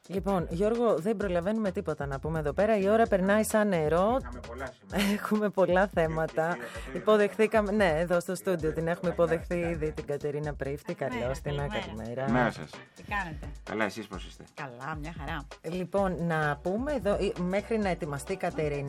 Λοιπόν, Γιώργο, δεν προλαβαίνουμε τίποτα να πούμε εδώ πέρα. Η ώρα περνάει σαν νερό. Έχουμε πολλά θέματα. Υποδεχθήκαμε, ναι, εδώ στο στούντιο την έχουμε υποδεχθεί ήδη την Κατερίνα Πρίφτη. Καλώς την, καλημέρα. Καλημέρα σας. Τι κάνετε? Καλά, εσείς πώς είστε? Καλά, μια χαρά. Λοιπόν, να πούμε εδώ, μέχρι να ετοιμαστεί η Κατερίνα.